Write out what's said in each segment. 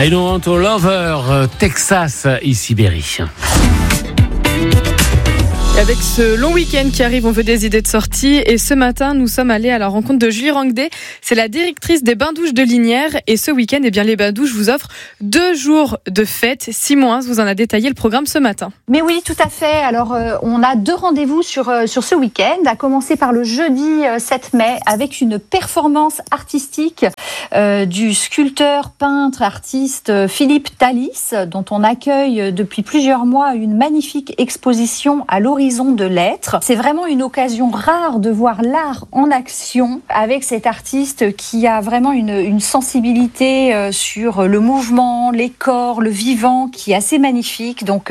I Don't Want to Lover, Texas, ici Berry. Avec ce long week-end qui arrive, on veut des idées de sortie. Et ce matin, nous sommes allés à la rencontre de Julie Rangdet. C'est la directrice des bains-douches de Lignières. Et ce week-end, les bains-douches vous offrent 2 jours de fête. Simon vous en a détaillé le programme ce matin. Mais oui, tout à fait. Alors, on a 2 rendez-vous sur ce week-end. À commencer par le jeudi 7 mai avec une performance artistique du sculpteur, peintre, artiste Philippe Thalys, dont on accueille depuis plusieurs mois une magnifique exposition à l'horizon de l'être. C'est vraiment une occasion rare de voir l'art en action avec cet artiste qui a vraiment une sensibilité sur le mouvement, les corps, le vivant qui est assez magnifique. Donc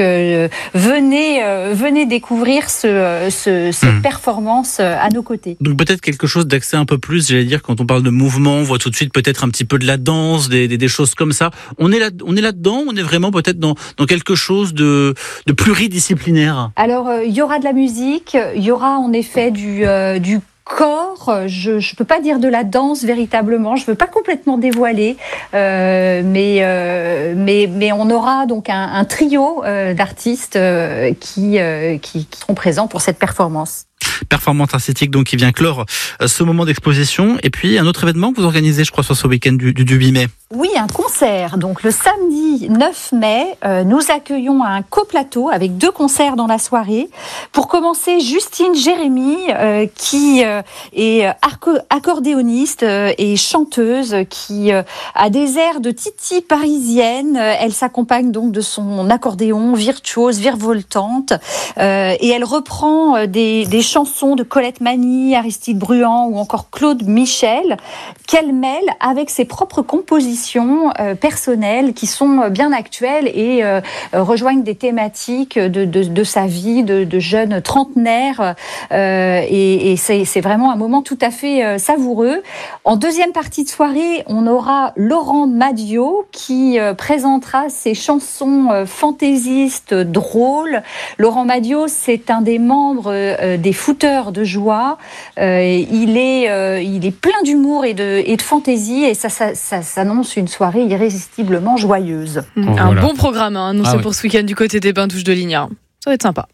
venez découvrir cette performance à nos côtés. Donc peut-être quelque chose d'accès un peu plus, j'allais dire, quand on parle de mouvement, on voit tout de suite peut-être un petit peu de la danse, des choses comme ça. On est là-dedans, on est vraiment peut-être dans quelque chose de pluridisciplinaire. Alors il y aura de la musique, il y aura en effet du corps, je peux pas dire de la danse véritablement, je veux pas complètement dévoiler, mais on aura donc un trio d'artistes qui seront présents pour cette performance. Performance artistique donc qui vient clore ce moment d'exposition. Et puis un autre événement que vous organisez, je crois, sur ce week-end du 8 mai. Oui, un concert. Donc le samedi 9 mai, nous accueillons un coplateau avec 2 concerts dans la soirée. Pour commencer, Justine Jérémy, qui est accordéoniste et chanteuse, qui a des airs de Titi parisienne. Elle s'accompagne donc de son accordéon virtuose, virevoltante, et elle reprend des chansons de Colette Mani, Aristide Bruand ou encore Claude Michel, qu'elle mêle avec ses propres compositions personnelles qui sont bien actuelles et rejoignent des thématiques de sa vie, de jeune trentenaire. Et c'est vraiment un moment tout à fait savoureux. En deuxième partie de soirée, on aura Laurent Madio qui présentera ses chansons fantaisistes drôles. Laurent Madio, c'est un des membres des Fouteurs de joie. Il est plein d'humour et de fantaisie et ça s'annonce une soirée irrésistiblement joyeuse. Un bon programme à annoncer pour ce week-end du côté des bains-douches de Lignières. Ça va être sympa.